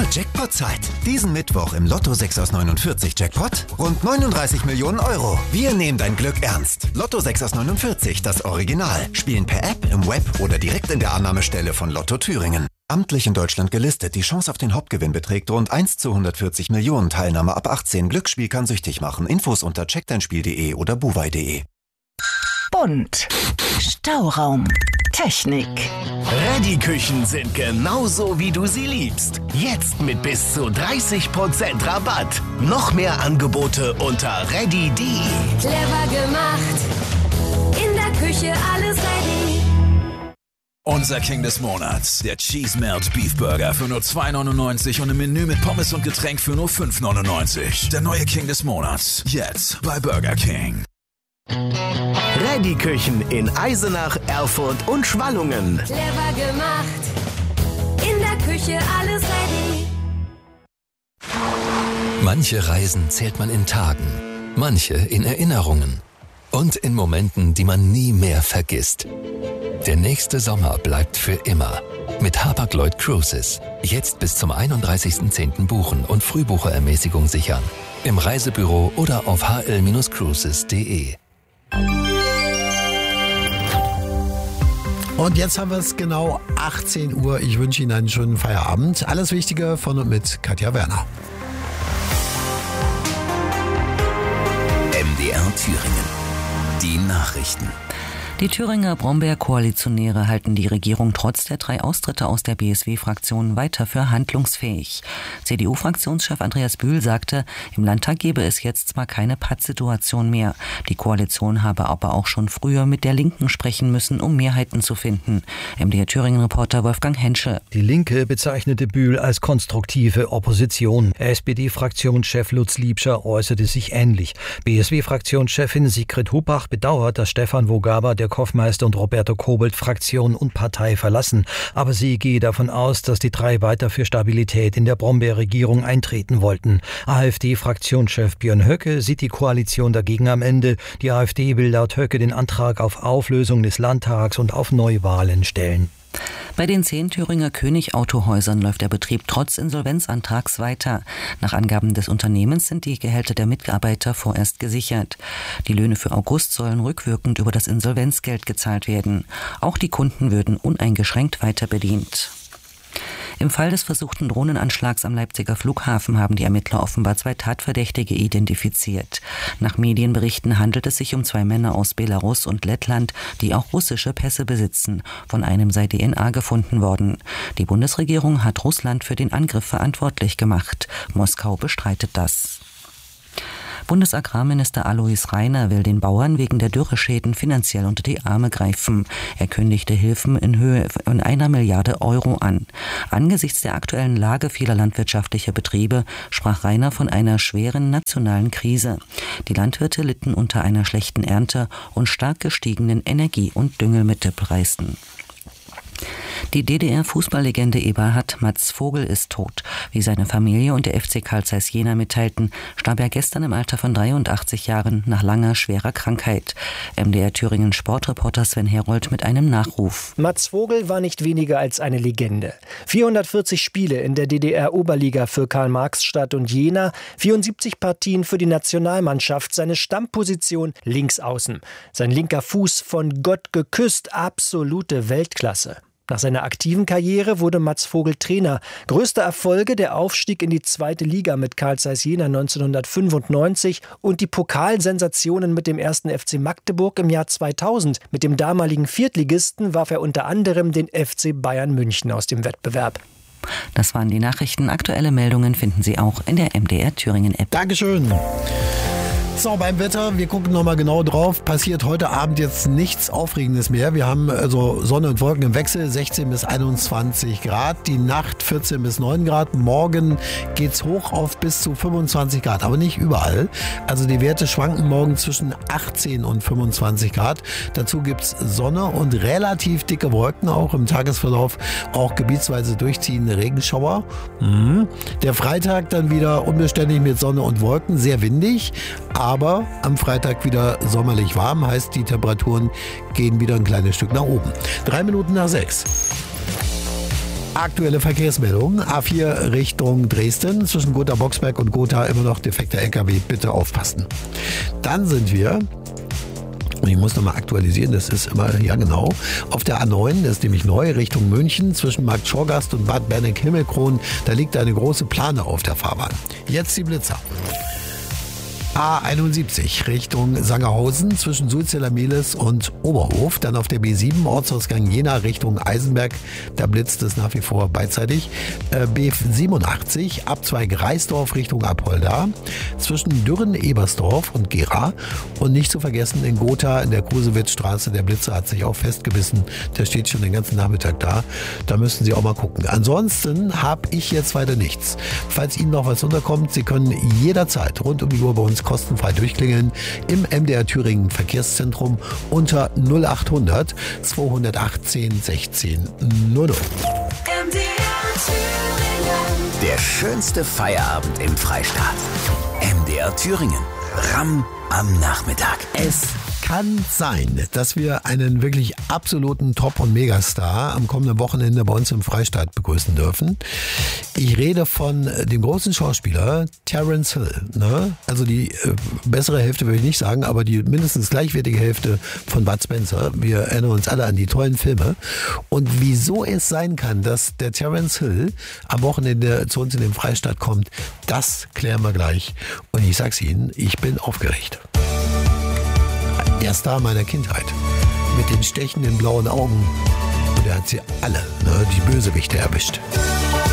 Jackpot-Zeit. Diesen Mittwoch im Lotto 6 aus 49 Jackpot rund 39 Millionen Euro. Wir nehmen dein Glück ernst. Lotto 6 aus 49, das Original. Spielen per App, im Web oder direkt in der Annahmestelle von Lotto Thüringen. Amtlich in Deutschland gelistet. Die Chance auf den Hauptgewinn beträgt rund 1 zu 140 Millionen. Teilnahme ab 18. Glücksspiel kann süchtig machen. Infos unter checkdeinspiel.de oder buwei.de. Bunt. Stauraum. Technik. Ready-Küchen sind genauso, wie du sie liebst. Jetzt mit bis zu 30% Rabatt. Noch mehr Angebote unter ready.de. Clever gemacht. In der Küche alles ready. Unser King des Monats, der Cheese Melt Beef Burger für nur 2,99 und im Menü mit Pommes und Getränk für nur 5,99. Der neue King des Monats, jetzt bei Burger King. Ready-Küchen in Eisenach, Erfurt und Schwallungen. Clever gemacht. In der Küche alles ready. Manche Reisen zählt man in Tagen, manche in Erinnerungen und in Momenten, die man nie mehr vergisst. Der nächste Sommer bleibt für immer. Mit Hapag-Lloyd Cruises. Jetzt bis zum 31.10. buchen und Frühbucherermäßigung sichern. Im Reisebüro oder auf hl-cruises.de. Und jetzt haben wir es genau 18 Uhr. Ich wünsche Ihnen einen schönen Feierabend. Alles Wichtige von und mit Katja Werner. MDR Thüringen. Die Nachrichten. Die Thüringer Brombeer-Koalitionäre halten die Regierung trotz der 3 Austritte aus der BSW-Fraktion weiter für handlungsfähig. CDU-Fraktionschef Andreas Bühl sagte, im Landtag gebe es jetzt zwar keine Pattsituation mehr. Die Koalition habe aber auch schon früher mit der Linken sprechen müssen, um Mehrheiten zu finden. MDR Thüringen-Reporter Wolfgang Henschel. Die Linke bezeichnete Bühl als konstruktive Opposition. SPD-Fraktionschef Lutz Liebscher äußerte sich ähnlich. BSW-Fraktionschefin Sigrid Hupach bedauert, dass Stefan Wogaber, der Hoffmeister und Roberto Kobold Fraktion und Partei verlassen. Aber sie gehe davon aus, dass die 3 weiter für Stabilität in der Brombeer-Regierung eintreten wollten. AfD-Fraktionschef Björn Höcke sieht die Koalition dagegen am Ende. Die AfD will laut Höcke den Antrag auf Auflösung des Landtags und auf Neuwahlen stellen. Bei den 10 Thüringer König-Autohäusern läuft der Betrieb trotz Insolvenzantrags weiter. Nach Angaben des Unternehmens sind die Gehälter der Mitarbeiter vorerst gesichert. Die Löhne für August sollen rückwirkend über das Insolvenzgeld gezahlt werden. Auch die Kunden würden uneingeschränkt weiter bedient. Im Fall des versuchten Drohnenanschlags am Leipziger Flughafen haben die Ermittler offenbar 2 Tatverdächtige identifiziert. Nach Medienberichten handelt es sich um 2 Männer aus Belarus und Lettland, die auch russische Pässe besitzen. Von einem sei DNA gefunden worden. Die Bundesregierung hat Russland für den Angriff verantwortlich gemacht. Moskau bestreitet das. Bundesagrarminister Alois Rainer will den Bauern wegen der Dürreschäden finanziell unter die Arme greifen. Er kündigte Hilfen in Höhe von 1 Milliarde Euro an. Angesichts der aktuellen Lage vieler landwirtschaftlicher Betriebe sprach Rainer von einer schweren nationalen Krise. Die Landwirte litten unter einer schlechten Ernte und stark gestiegenen Energie- und Düngemittelpreisen. Die DDR-Fußballlegende Eberhard Matz Vogel ist tot. Wie seine Familie und der FC Carl Zeiss Jena mitteilten, starb er gestern im Alter von 83 Jahren nach langer, schwerer Krankheit. MDR Thüringen Sportreporter Sven Herold mit einem Nachruf. Matz Vogel war nicht weniger als eine Legende. 440 Spiele in der DDR-Oberliga für Karl-Marx-Stadt und Jena, 74 Partien für die Nationalmannschaft, seine Stammposition Linksaußen. Sein linker Fuß von Gott geküsst, absolute Weltklasse. Nach seiner aktiven Karriere wurde Matz Vogel Trainer. Größte Erfolge der Aufstieg in die 2. Liga mit Carl Zeiss Jena 1995 und die Pokalsensationen mit dem 1. FC Magdeburg im Jahr 2000. Mit dem damaligen Viertligisten warf er unter anderem den FC Bayern München aus dem Wettbewerb. Das waren die Nachrichten. Aktuelle Meldungen finden Sie auch in der MDR Thüringen App. Dankeschön. So, beim Wetter, wir gucken nochmal genau drauf, passiert heute Abend jetzt nichts Aufregendes mehr. Wir haben also Sonne und Wolken im Wechsel, 16 bis 21 Grad, die Nacht 14 bis 9 Grad, morgen geht's hoch auf bis zu 25 Grad, aber nicht überall. Also die Werte schwanken morgen zwischen 18 und 25 Grad. Dazu gibt's Sonne und relativ dicke Wolken, auch im Tagesverlauf, auch gebietsweise durchziehende Regenschauer. Der Freitag dann wieder unbeständig mit Sonne und Wolken, sehr windig, aber am Freitag wieder sommerlich warm, heißt die Temperaturen gehen wieder ein kleines Stück nach oben. 3 Minuten nach 6. Aktuelle Verkehrsmeldung. A4 Richtung Dresden. Zwischen Gotha-Boxberg und Gotha immer noch defekter LKW. Bitte aufpassen. Dann sind wir... Und ich muss nochmal aktualisieren, das ist immer, ja genau, auf der A9, das ist nämlich neu, Richtung München, zwischen Markt Schorgast und Bad Berneck-Himmelkron, da liegt eine große Plane auf der Fahrbahn. Jetzt die Blitzer. A71 Richtung Sangerhausen zwischen Sulzeller-Mehlis und Oberhof. Dann auf der B7 Ortsausgang Jena Richtung Eisenberg. Da blitzt es nach wie vor beidseitig. B87 Abzweig Reisdorf Richtung Apolda. Zwischen Dürren-Ebersdorf und Gera. Und nicht zu vergessen in Gotha in der Krusewitzstraße. Der Blitzer hat sich auch festgebissen. Der steht schon den ganzen Nachmittag da. Da müssten Sie auch mal gucken. Ansonsten habe ich jetzt weiter nichts. Falls Ihnen noch was unterkommt, Sie können jederzeit rund um die Uhr bei uns kostenfrei durchklingeln im MDR Thüringen Verkehrszentrum unter 0800 218 16 00. Der schönste Feierabend im Freistaat. MDR Thüringen. Ramm am Nachmittag. Es kann sein, dass wir einen wirklich absoluten Top- und Megastar am kommenden Wochenende bei uns im Freistaat begrüßen dürfen. Ich rede von dem großen Schauspieler Terence Hill. Ne? Also die bessere Hälfte würde ich nicht sagen, aber die mindestens gleichwertige Hälfte von Bud Spencer. Wir erinnern uns alle an die tollen Filme. Und wieso es sein kann, dass der Terence Hill am Wochenende zu uns in den Freistaat kommt, das klären wir gleich. Und ich sag's Ihnen, ich bin aufgeregt. Der Star meiner Kindheit. Mit den stechenden blauen Augen. Und er hat sie alle, ne, die Bösewichte erwischt.